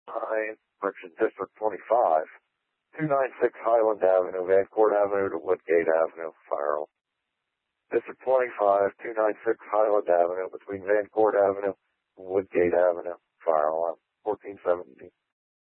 Pine, which is District 25, 296 Highland Avenue, Vancourt Avenue to Woodgate Avenue, fire alarm. District 25, 296 Highland Avenue, between Vancourt Avenue and Woodgate Avenue, fire alarm.